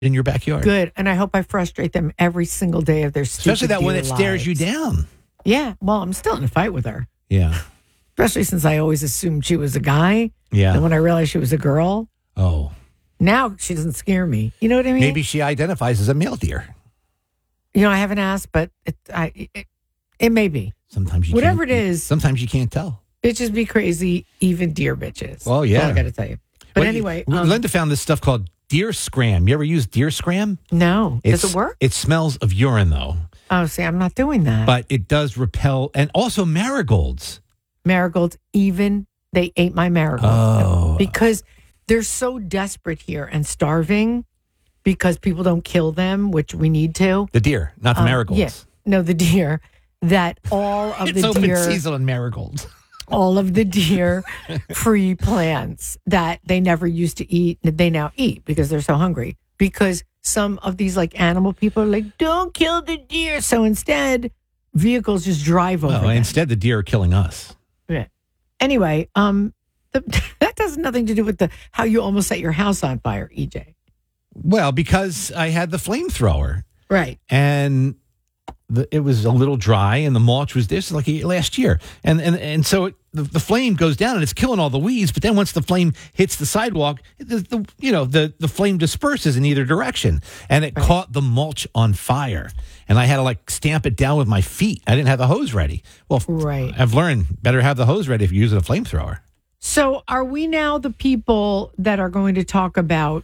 in your backyard. Good. And I hope I frustrate them every single day of their stupid Especially that one that stares you down. Yeah. Well, I'm still in a fight with her. Yeah. Especially since I always assumed she was a guy. Yeah. And when I realized she was a girl, now she doesn't scare me. You know what I mean? Maybe she identifies as a male deer. You know, I haven't asked, but it may be. Sometimes you Whatever it is. Sometimes you can't tell. Bitches be crazy, even deer bitches. Oh, yeah. That's all I got to tell you. But anyway. Linda found this stuff called deer scram. You ever use deer scram? No. Does it work? It smells of urine, though. Oh, see, I'm not doing that. But it does repel, and also marigolds. Marigolds, they ate my marigolds. Oh. Because they're so desperate here and starving because people don't kill them, which we need to. The deer, not the marigolds. Yeah. No, the deer. That all of it's the open deer. season on marigolds. All of the deer free plants that they never used to eat, they now eat because they're so hungry. Because some of these like animal people are like, don't kill the deer. So instead, vehicles just drive over them. Instead, the deer are killing us. Yeah. Anyway, that has nothing to do with how you almost set your house on fire, EJ. Well, because I had the flamethrower. Right. And it was a little dry, and the mulch was this like last year. And so the flame goes down, and it's killing all the weeds. But then once the flame hits the sidewalk, the flame disperses in either direction. And it caught the mulch on fire. And I had to stamp it down with my feet. I didn't have the hose ready. Well, I've learned better have the hose ready if you're using a flamethrower. So are we now the people that are going to talk about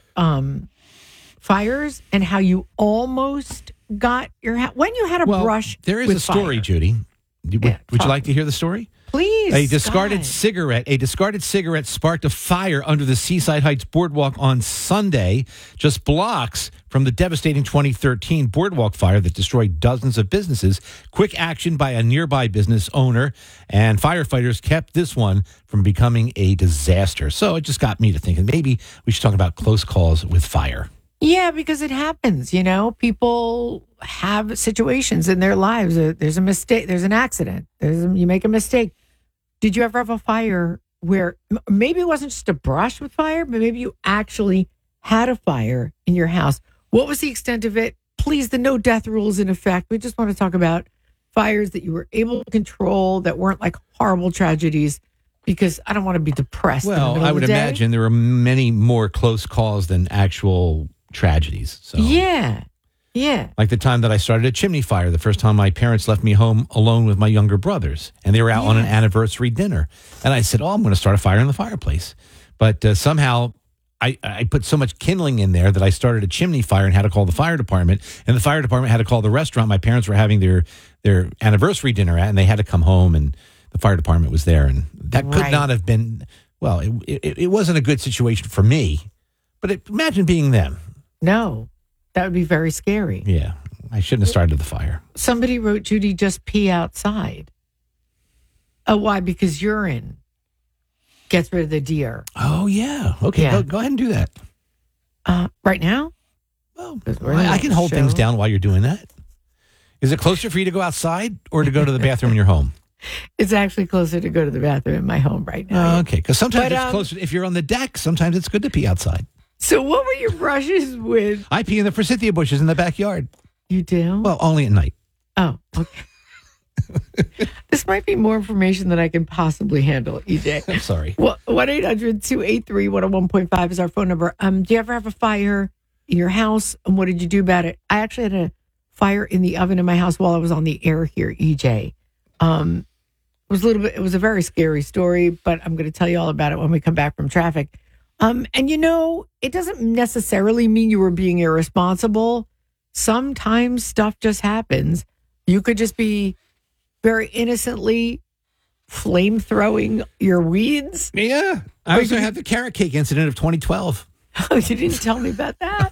fires and how you almost got your house? When you had a brush there is with a story, fire. Judy. Would you like to hear the story? Please. A discarded cigarette sparked a fire under the Seaside Heights Boardwalk on Sunday, just blocks from the devastating 2013 boardwalk fire that destroyed dozens of businesses. Quick action by a nearby business owner and firefighters kept this one from becoming a disaster. So it just got me to thinking maybe we should talk about close calls with fire. Yeah, because it happens, People have situations in their lives. There's a mistake. There's an accident. You make a mistake. Did you ever have a fire where maybe it wasn't just a brush with fire, but maybe you actually had a fire in your house? What was the extent of it? Please, the no death rule is in effect. We just want to talk about fires that you were able to control that weren't like horrible tragedies, because I don't want to be depressed. Well, I would imagine there were many more close calls than actual tragedies. So. Yeah. Like the time that I started a chimney fire, the first time my parents left me home alone with my younger brothers, and they were out on an anniversary dinner. And I said, I'm going to start a fire in the fireplace. But somehow I put so much kindling in there that I started a chimney fire and had to call the fire department. And the fire department had to call the restaurant my parents were having their anniversary dinner at, and they had to come home, and the fire department was there. And that could not have been, it wasn't a good situation for me. But imagine being them. No, that would be very scary. Yeah, I shouldn't have started the fire. Somebody wrote, Judy, just pee outside. Oh, why? Because urine gets rid of the deer. Oh, yeah. Okay, Yeah. Go ahead and do that. Right now? Well, I can hold things down while you're doing that. Is it closer for you to go outside or to go to the bathroom in your home? It's actually closer to go to the bathroom in my home right now. Okay, because sometimes it's closer. If you're on the deck, sometimes it's good to pee outside. So what were your brushes with? I pee in the forsythia bushes in the backyard. You do? Well, only at night. Oh, okay. This might be more information than I can possibly handle, EJ. I'm sorry. Well, 1-800-283-101.5 is our phone number. Do you ever have a fire in your house? And what did you do about it? I actually had a fire in the oven in my house while I was on the air here, EJ. It was a very scary story, but I'm going to tell you all about it when we come back from traffic. And it doesn't necessarily mean you were being irresponsible. Sometimes stuff just happens. You could just be very innocently flame-throwing your weeds. Yeah. I also had the carrot cake incident of 2012. Oh, you didn't tell me about that?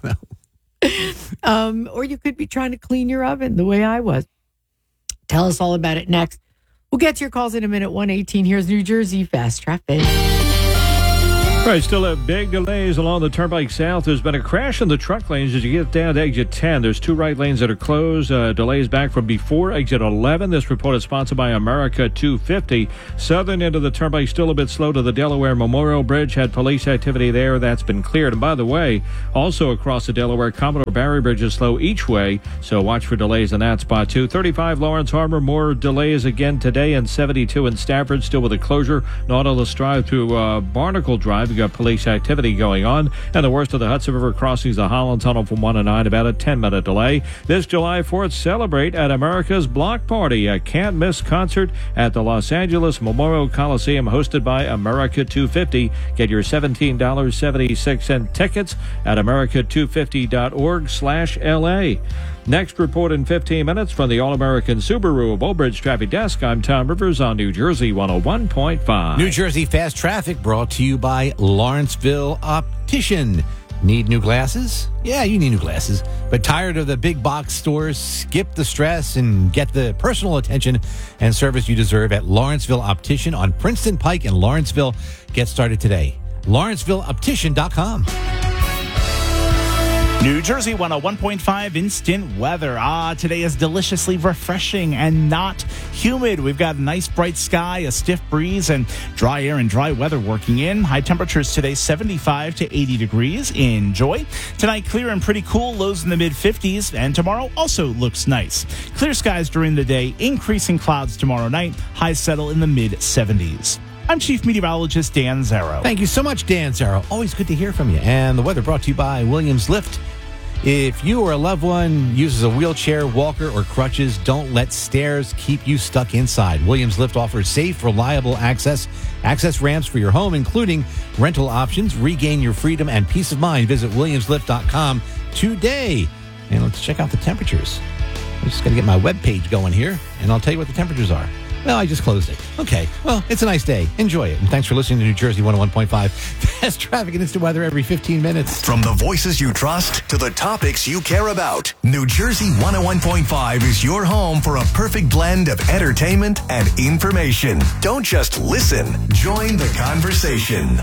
No. Or you could be trying to clean your oven the way I was. Tell us all about it next. We'll get to your calls in a minute. 118. Here's New Jersey Fast Traffic. All right, still have big delays along the Turnpike South. There's been a crash in the truck lanes as you get down to exit 10. There's 2 right lanes that are closed. Delays back from before exit 11. This report is sponsored by America 250. Southern end of the Turnpike still a bit slow to the Delaware Memorial Bridge. Had police activity there. That's been cleared. And by the way, also across the Delaware, Commodore Barry Bridge is slow each way, so watch for delays in that spot too. 35 Lawrence Harbor, more delays again today, and 72 in Stafford still with a closure. Nautilus Drive through Barnacle Drive. Got police activity going on, and the worst of the Hudson River crossings, the Holland Tunnel from 1 to 9, about a 10-minute delay. This July 4th, celebrate at America's Block Party, a can't-miss concert at the Los Angeles Memorial Coliseum, hosted by America 250. Get your $17.76 tickets at america250.org/LA. Next report in 15 minutes from the All-American Subaru of Old Bridge Traffic Desk. I'm Tom Rivers on New Jersey 101.5. New Jersey Fast Traffic brought to you by Lawrenceville Optician. Need new glasses? Yeah, you need new glasses. But tired of the big box stores? Skip the stress and get the personal attention and service you deserve at Lawrenceville Optician on Princeton Pike in Lawrenceville. Get started today. LawrenceVilleOptician.com. New Jersey 101.5 instant weather. Today is deliciously refreshing and not humid. We've got a nice bright sky, a stiff breeze, and dry air and dry weather working in. High temperatures today 75 to 80 degrees. Enjoy. Tonight clear and pretty cool, lows in the mid-50s, and tomorrow also looks nice. Clear skies during the day, increasing clouds tomorrow night. Highs settle in the mid-70s. I'm Chief Meteorologist Dan Zarrow. Thank you so much, Dan Zarrow. Always good to hear from you. And the weather brought to you by Williams Lift. If you or a loved one uses a wheelchair, walker, or crutches, don't let stairs keep you stuck inside. Williams Lift offers safe, reliable access ramps for your home, including rental options. Regain your freedom and peace of mind. Visit williamslift.com today. And let's check out the temperatures. I'm just going to get my webpage going here, and I'll tell you what the temperatures are. Well, I just closed it. Okay. Well, it's a nice day. Enjoy it. And thanks for listening to New Jersey 101.5. Fast traffic and instant weather every 15 minutes. From the voices you trust to the topics you care about, New Jersey 101.5 is your home for a perfect blend of entertainment and information. Don't just listen. Join the conversation.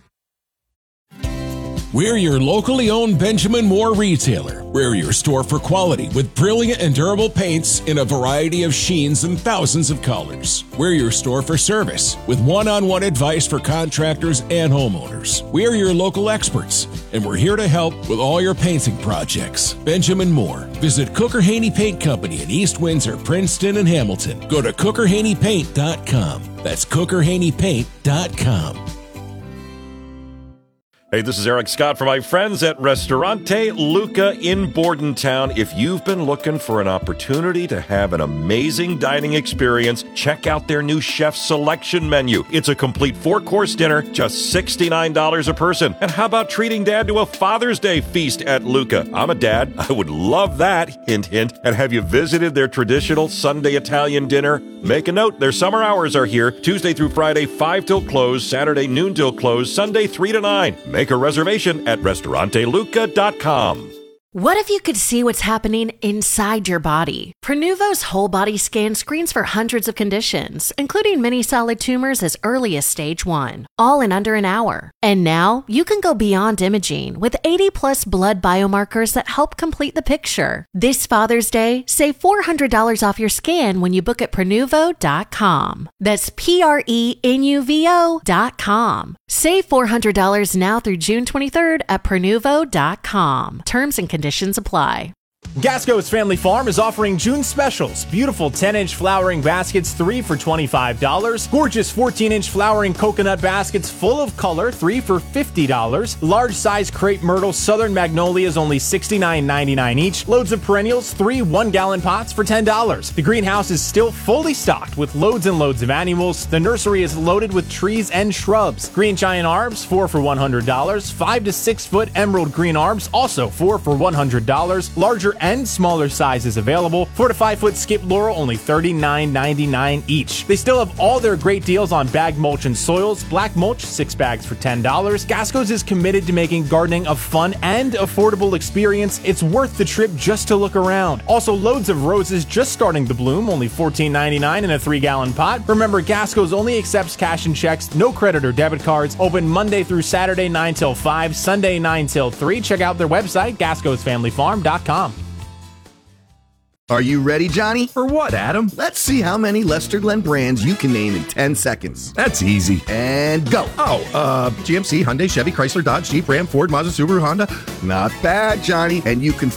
We're your locally owned Benjamin Moore retailer. We're your store for quality with brilliant and durable paints in a variety of sheens and thousands of colors. We're your store for service with one-on-one advice for contractors and homeowners. We're your local experts, and we're here to help with all your painting projects. Benjamin Moore. Visit Cooker Haney Paint Company in East Windsor, Princeton, and Hamilton. Go to CookerHaneyPaint.com. That's CookerHaneyPaint.com. Hey, this is Eric Scott for my friends at Ristorante Luca in Bordentown. If you've been looking for an opportunity to have an amazing dining experience, check out their new chef selection menu. It's a complete 4-course dinner, just $69 a person. And how about treating Dad to a Father's Day feast at Luca? I'm a dad. I would love that. Hint, hint. And have you visited their traditional Sunday Italian dinner? Make a note. Their summer hours are here, Tuesday through Friday, 5 till close, Saturday noon till close, Sunday 3 to 9. Make a reservation at restauranteluca.com. What if you could see what's happening inside your body? Prenuvo's whole body scan screens for hundreds of conditions, including many solid tumors as early as stage 1, all in under an hour. And now you can go beyond imaging with 80+ blood biomarkers that help complete the picture. This Father's Day, save $400 off your scan when you book at Prenuvo.com. That's Prenuvo.com. Save $400 now through June 23rd at Prenuvo.com. Terms and conditions apply. Gasco's Family Farm is offering June specials. Beautiful 10-inch flowering baskets, 3 for $25. Gorgeous 14-inch flowering coconut baskets full of color, 3 for $50. Large size crepe myrtle Southern Magnolias, only $69.99 each. Loads of perennials, 3 1-gallon pots for $10. The greenhouse is still fully stocked with loads and loads of annuals. The nursery is loaded with trees and shrubs. Green giant arbs, 4 for $100. 5 to 6 foot emerald green arbs, also 4 for $100. Larger and smaller sizes available. 4 to 5 foot skip laurel, only $39.99 each. They still have all their great deals on bag mulch and soils. Black mulch, 6 bags for $10. Gasco's is committed to making gardening a fun and affordable experience. It's worth the trip just to look around. Also, loads of roses just starting to bloom, only $14.99 in a 3-gallon pot. Remember, Gasco's only accepts cash and checks, no credit or debit cards. Open Monday through Saturday 9 till 5, Sunday 9 till 3. Check out their website, gascosfamilyfarm.com. Are you ready, Johnny? For what, Adam? Let's see how many Lester Glenn brands you can name in 10 seconds. That's easy. And go. GMC, Hyundai, Chevy, Chrysler, Dodge, Jeep, Ram, Ford, Mazda, Subaru, Honda. Not bad, Johnny. And you can